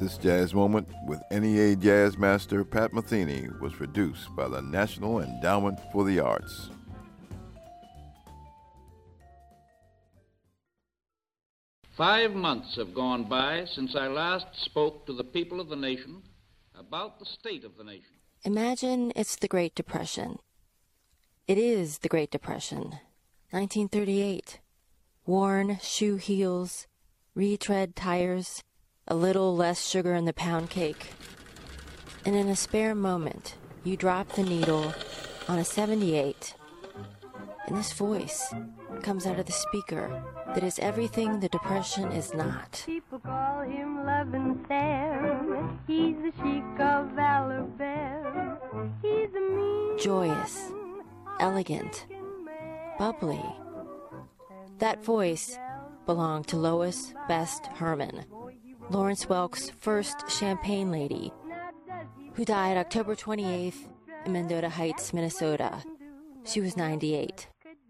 This jazz moment with NEA Jazz Master Pat Metheny was produced by the National Endowment for the Arts. "5 months have gone by since I last spoke to the people of the nation about the state of the nation." Imagine it's the Great Depression. It is the Great Depression, 1938. Worn shoe heels, retread tires, a little less sugar in the pound cake. And in a spare moment, you drop the needle on a 78, and this voice comes out of the speaker that is everything the Depression is not. People call him Lovin' Sam. He's the chic of Alabama. He's a mean, joyous, elegant, bubbly. That voice belonged to Lois Best Herman, Lawrence Welk's first champagne lady, who died October 28th in Mendota Heights, Minnesota. She was 98.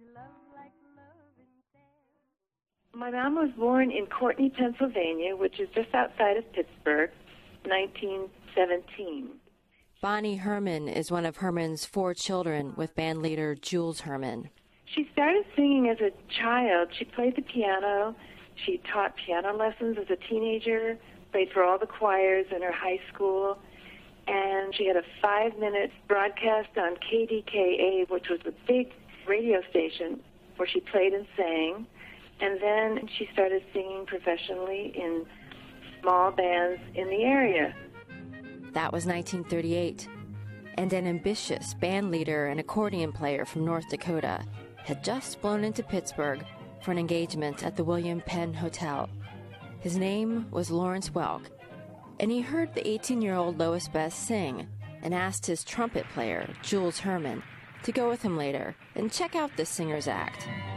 My mom was born in Courtenay, Pennsylvania, which is just outside of Pittsburgh, 1917. Bonnie Herman is one of Herman's 4 children with bandleader Jules Herman. She started singing as a child. She played the piano. She taught piano lessons as a teenager, played for all the choirs in her high school, and she had a 5-minute broadcast on KDKA, which was a big radio station where she played and sang. And then she started singing professionally in small bands in the area. That was 1938, and an ambitious band leader and accordion player from North Dakota had just flown into Pittsburgh for an engagement at the William Penn Hotel. His name was Lawrence Welk, and he heard the 18-year-old Lois Best sing and asked his trumpet player, Jules Herman, to go with him later and check out this singer's act.